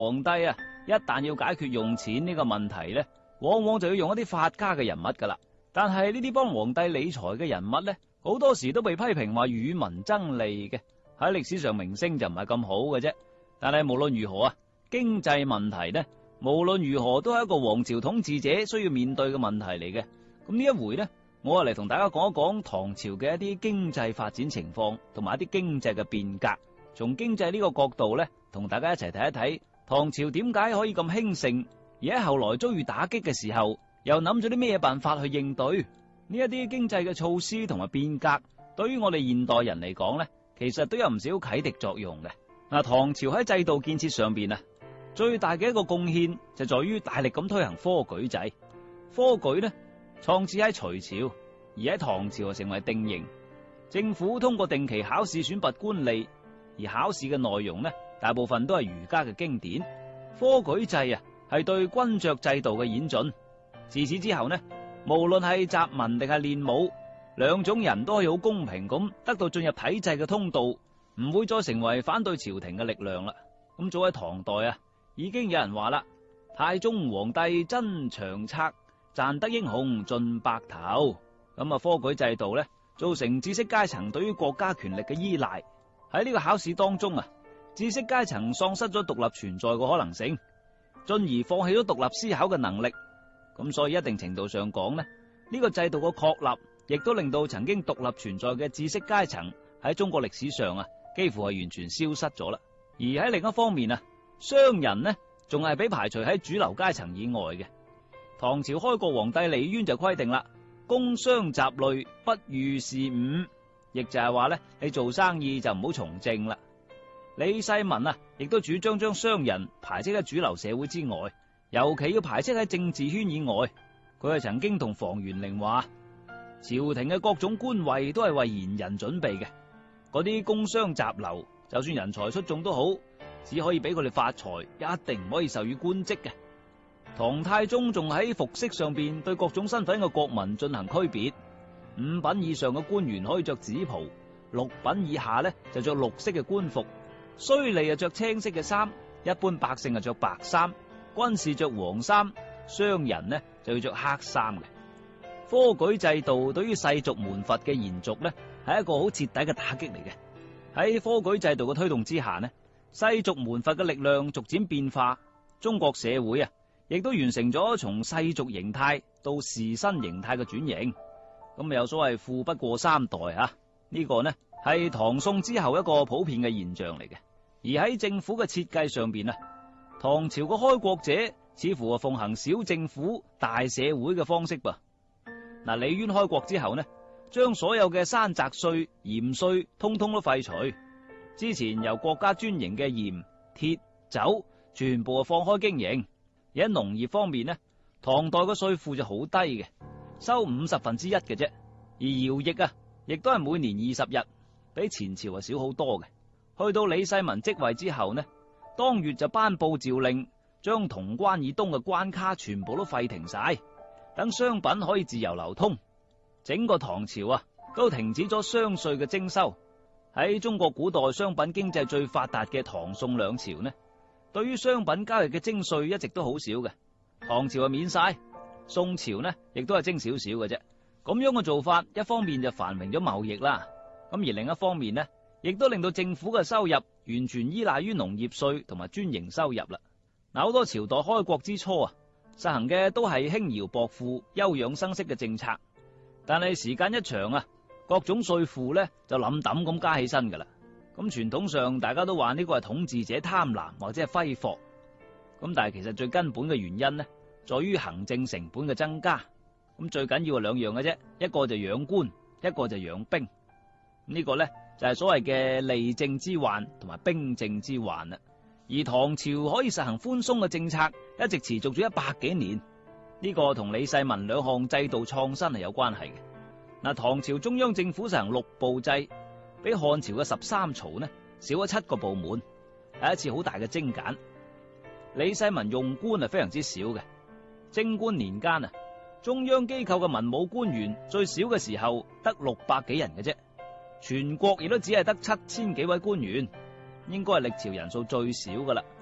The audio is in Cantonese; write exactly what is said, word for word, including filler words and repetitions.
皇帝啊，一旦要解決用錢呢個問題呢，往往就要用一啲發家嘅人物噶啦。但係呢啲幫皇帝理財嘅人物呢，好多時都被批評話與民爭利嘅，喺歷史上名聲就唔係咁好嘅啫。但係無論如何啊，經濟問題呢，無論如何都係一個皇朝統治者需要面對嘅問題嚟嘅。咁呢一回呢，我啊嚟同大家講一講唐朝嘅一啲經濟發展情況，同埋一啲經濟嘅變革。從經濟呢個角度呢，同大家一齊睇一睇唐朝點解可以咁興盛，而喺後來遭遇打擊嘅時候，又諗咗啲咩辦法去應對呢一啲經濟嘅措施同埋變革。對於我哋現代人嚟講呢，其實都有唔少啟迪作用嘅。嗱，唐朝喺制度建設上邊啊，最大嘅一個貢獻就在於大力咁推行科舉制。科舉呢，創始喺隋朝，而喺唐朝就成為定型。政府通過定期考試選拔官吏，而考試嘅內容呢，大部分都係儒家嘅經典。科舉制啊，係對軍爵制度嘅演進。自此之後呢，無論係習文定係練武，兩種人都可以好公平咁得到進入體制嘅通道，唔會再成為反對朝廷嘅力量啦。咁早喺唐代啊，已經有人話啦：太宗皇帝真長策，賺得英雄盡白頭。咁啊，科舉制度呢，造成知識階層對於國家權力嘅依賴。喺呢個考試當中啊，知識階層喪失咗獨立存在嘅可能性，進而放棄咗獨立思考嘅能力。咁所以一定程度上講呢，呢個制度嘅確立，亦都令到曾經獨立存在嘅知識階層喺中國歷史上啊，幾乎係完全消失咗啦。而喺另一方面啊，商人呢，仲係被排除喺主流階層以外嘅。唐朝開國皇帝李淵就規定啦，工商雜類不遇事伍，亦就係話咧，你做生意就唔好從政啦。李世民啊，亦都主張將商人排斥喺主流社會之外，尤其要排斥喺政治圈以外。佢係曾經同房玄齡話，朝廷嘅各種官位都係為賢人準備嘅，嗰啲工商雜流，就算人才出眾都好，只可以俾佢哋發財，一定唔可以授予官職嘅。唐太宗仲喺服飾上邊對各種身份嘅國民進行區別，五品以上嘅官員可以着紫袍，六品以下呢就着綠色嘅官服，稅吏啊着青色嘅衫，一般百姓啊着白衫，軍士着黃衫，商人呢就要着黑衫嘅。科舉制度對於世俗門閥嘅延續呢，係一個好徹底嘅打擊嚟嘅。喺科舉制度嘅推動之下呢，世俗門閥嘅力量逐漸變化，中國社會啊，亦都完成咗從世俗形態到士紳形態嘅轉型。咁有所謂富不過三代啊，呢個呢係唐宋之後一個普遍嘅現象嚟嘅。而喺政府嘅設計上邊啊，唐朝嘅開國者似乎係奉行小政府大社會嘅方式噃。嗱，李淵開國之後呢，將所有嘅山澤稅、鹽稅通通都廢除，之前由國家專營嘅鹽、鐵、酒全部放開經營。而喺農業方面呢，唐代嘅稅負就好低嘅，收五十分之一嘅啫。而徭役啊，亦都係每年二十日，比前朝係少好多嘅。去到李世民即位之後呢，當月就頒布詔令，將潼關以東嘅關卡全部都廢停晒，等商品可以自由流通。整個唐朝啊，都停止咗商稅嘅徵收。喺中國古代商品經濟最發達嘅唐宋兩朝呢，對於商品交易嘅徵稅一直都好少嘅。唐朝啊免晒，宋朝呢亦都係徵少少嘅啫。咁樣嘅做法，一方面就繁榮咗貿易啦，咁而另一方面呢，亦都令到政府嘅收入完全依賴於農業稅同埋專營收入啦。嗱，好多朝代開國之初啊，實行嘅都係輕徭薄賦、休養生息嘅政策，但係時間一長啊，各種稅負呢就冧抌咁加起身噶啦。咁傳統上大家都話呢個係統治者貪婪或者係揮霍，咁但係其實最根本嘅原因呢，在於行政成本嘅增加。咁最緊要係兩樣嘅啫，一個就養官，一個就養兵。呢個呢就係所謂嘅利政之患同埋兵政之患啦。而唐朝可以實行寬鬆嘅政策，一直持續咗一百幾年，呢個同李世民兩項制度創新係有關係嘅。嗱，唐朝中央政府實行六部制，比漢朝嘅十三曹呢少咗七個部門，係一次好大嘅精簡。李世民用官係非常之少嘅，貞觀年間啊，中央機構嘅文武官員最少嘅時候得六百幾人嘅啫，全國亦都只係得七千幾位官員，應該係歷朝人數最少噶啦。